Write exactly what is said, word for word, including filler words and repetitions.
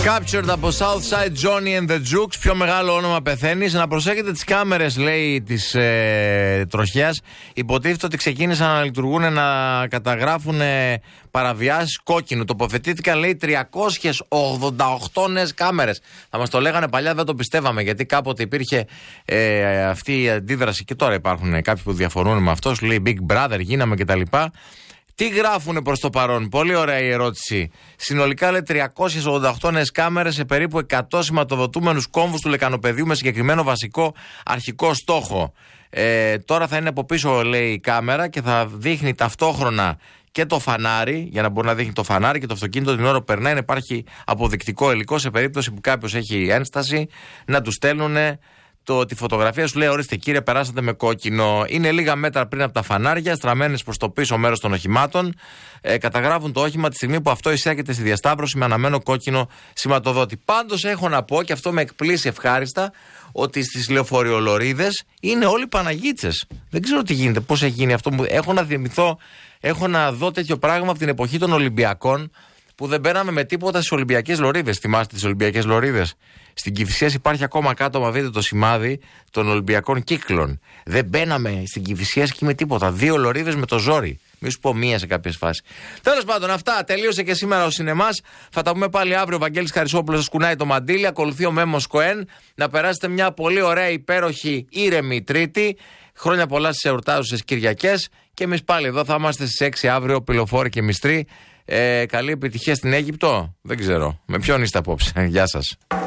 Captured από Southside, Johnny and the Jukes. Πιο μεγάλο όνομα πεθαίνει. Να προσέχετε τις κάμερες, λέει, της ε, τροχιάς. Υποτίθεται ότι ξεκίνησαν να λειτουργούν, να καταγράφουν ε, παραβιάσεις κόκκινου. Τοποθετήθηκαν, λέει, τριακόσιες ογδόντα οκτώ νέες κάμερες. Θα μας το λέγανε παλιά, δεν το πιστεύαμε, γιατί κάποτε υπήρχε ε, αυτή η αντίδραση. Και τώρα υπάρχουν κάποιοι που διαφορούν με αυτό. Σου λέει Big Brother, γίναμε κτλ. Τι γράφουνε προς το παρόν? Πολύ ωραία η ερώτηση. Συνολικά, λέει, τριακόσιες ογδόντα οκτώ νέες κάμερες σε περίπου εκατό σηματοδοτούμενους κόμβους του λεκανοπεδίου με συγκεκριμένο βασικό αρχικό στόχο. Ε, τώρα θα είναι από πίσω, λέει, η κάμερα και θα δείχνει ταυτόχρονα και το φανάρι, για να μπορεί να δείχνει το φανάρι και το αυτοκίνητο την ώρα που περνάει, να υπάρχει αποδεικτικό υλικό σε περίπτωση που κάποιος έχει ένσταση, να του στέλνουν το, τη φωτογραφία. Σου λέει, ορίστε κύριε, περάσατε με κόκκινο. Είναι λίγα μέτρα πριν από τα φανάρια, στραμμένες προς το πίσω μέρος των οχημάτων. Ε, καταγράφουν το όχημα τη στιγμή που αυτό εισέρχεται στη διασταύρωση με αναμένο κόκκινο σηματοδότη. Πάντως έχω να πω, και αυτό με εκπλήσει ευχάριστα, ότι στις λεωφορειολωρίδες είναι όλοι Παναγίτσες. Δεν ξέρω τι γίνεται, πώς έχει γίνει αυτό. Έχω να θυμηθώ, έχω να δω τέτοιο πράγμα από την εποχή των Ολυμπιακών, που δεν μπαίναμε με τίποτα στις Ολυμπιακές λωρίδες. Θυμάστε τις Ολυμπιακές λωρίδες? Στην Κηφισίας υπάρχει ακόμα κάτω, μα δείτε το σημάδι των Ολυμπιακών κύκλων. Δεν μπαίναμε στην Κηφισίας και με τίποτα. Δύο λωρίδες με το ζόρι. Μη σου πω μία σε κάποιες φάσεις. Τέλος πάντων, αυτά. Τελείωσε και σήμερα ο σινεμάς. Θα τα πούμε πάλι αύριο. Ο Βαγγέλης Χαρισόπουλος σας κουνάει το μαντίλι. Ακολουθεί ο Μέμος Κοέν. Να περάσετε μια πολύ ωραία, υπέροχη, ήρεμη Τρίτη. Χρόνια πολλά στις εορτάζουσες Κυριακές. Και εμείς πάλι εδώ θα είμαστε στις έξι αύριο, Πυλοφόρη και Μυστρή. Ε, καλή επιτυχία στην Αίγυπτο. Δεν ξέρω. Με ποιον είστε απόψε? Γεια σας.